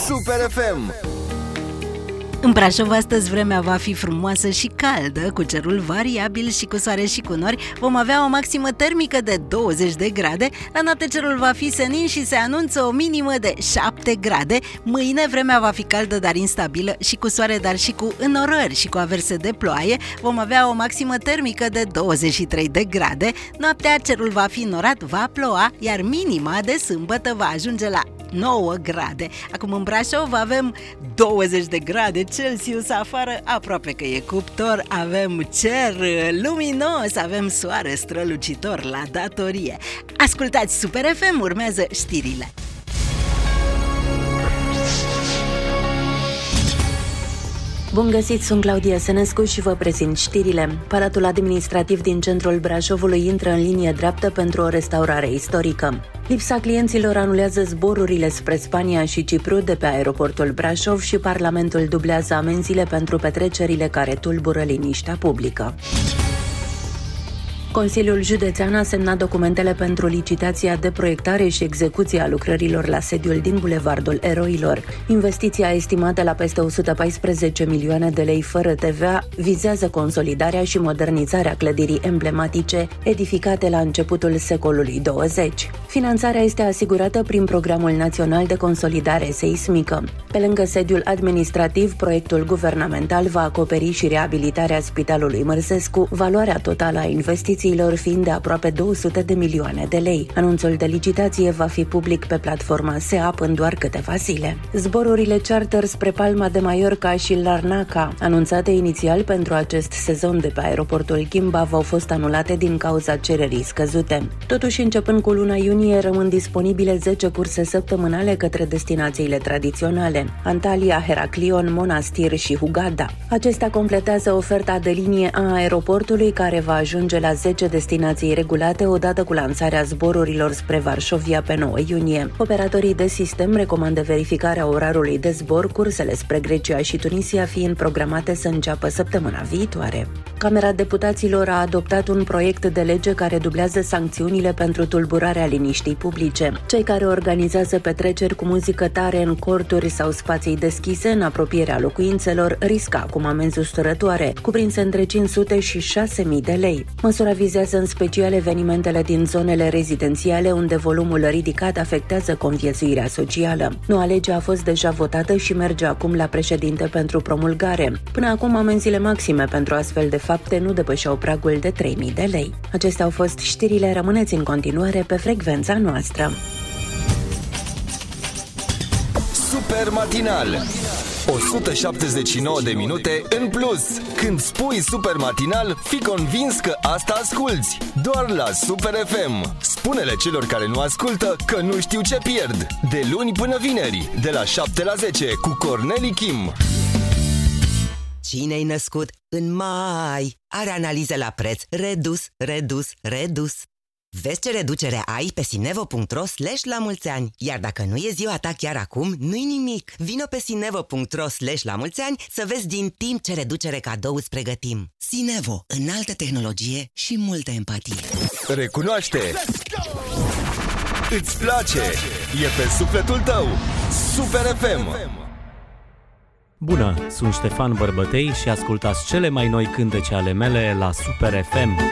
Super FM. În Brașov astăzi vremea va fi frumoasă și caldă, cu cerul variabil și cu soare și cu nori. Vom avea o maximă termică de 20 de grade. La noapte cerul va fi senin și se anunță o minimă de 7 grade. Mâine vremea va fi caldă, dar instabilă și cu soare, dar și cu înnorări și cu averse de ploaie. Vom avea o maximă termică de 23 de grade. Noaptea cerul va fi înnorat, va ploua, iar minima de sâmbătă va ajunge la 9 grade. Acum în Brașov avem 20 de grade Celsius afară, aproape că e cuptor, avem cer luminos, avem soare strălucitor la datorie. Ascultați Super FM, urmează știrile. Bun găsit, sunt Claudia Sănescu și vă prezint știrile. Palatul administrativ din centrul Brașovului intră în linie dreaptă pentru o restaurare istorică. Lipsa clienților anulează zborurile spre Spania și Cipru de pe aeroportul Brașov și Parlamentul dublează amenziile pentru petrecerile care tulbură liniștea publică. Consiliul Județean a semnat documentele pentru licitația de proiectare și execuție a lucrărilor la sediul din Bulevardul Eroilor. Investiția estimată la peste 114 milioane de lei fără TVA vizează consolidarea și modernizarea clădirii emblematice edificate la începutul secolului 20. Finanțarea este asigurată prin Programul Național de Consolidare Seismică. Pe lângă sediul administrativ, proiectul guvernamental va acoperi și reabilitarea Spitalului Mărzescu, valoarea totală a investițiilor fiind de aproape 200 de milioane de lei. Anunțul de licitație va fi public pe platforma SEAP în doar câteva zile. Zborurile charter spre Palma de Mallorca și Larnaca, anunțate inițial pentru acest sezon de pe aeroportul Gimbav, au fost anulate din cauza cererii scăzute. Totuși, începând cu luna iunie, rămân disponibile 10 curse săptămânale către destinațiile tradiționale: Antalya, Heraclion, Monastir și Hurghada. Acestea completează oferta de linie a aeroportului, care va ajunge la 10 destinații regulate odată cu lansarea zborurilor spre Varșovia pe 9 iunie. Operatorii de sistem recomandă verificarea orarului de zbor, cursele spre Grecia și Tunisia fiind programate să înceapă săptămâna viitoare. Camera Deputaților a adoptat un proiect de lege care dublează sancțiunile pentru tulburarea liniștii publice. Cei care organizează petreceri cu muzică tare în corturi sau spații deschise în apropierea locuințelor riscă acum amenzi usturătoare, cuprinse între 500 și 6.000 de lei. Măsura vizează în special evenimentele din zonele rezidențiale, unde volumul ridicat afectează conviețuirea socială. Noua lege a fost deja votată și merge acum la președinte pentru promulgare. Până acum, amenziile maxime pentru astfel de fapte nu depășeau pragul de 3.000 de lei. Acestea au fost știrile, rămâneți în continuare pe frecvența noastră. Super matinal, 179 de minute în plus. Când spui Super matinal, fii convins că asta asculți doar la Super FM. Spune-le celor care nu ascultă că nu știu ce pierd. De luni până vineri, de la 7 la 10, cu Corneli Kim. Cine-i născut în mai are analize la preț redus. Vezi ce reducere ai pe sinevo.ro/lamulțeani. Iar dacă nu e ziua ta chiar acum, nu-i nimic. Vino pe sinevo.ro/lamulțeani să vezi din timp ce reducere cadou îți pregătim. Sinevo, înaltă tehnologie și multă empatie. Recunoaște! Îți place! E pe sufletul tău! Super FM! Bună, sunt Ștefan Bărbătei și ascultați cele mai noi cântece ale mele la Super FM.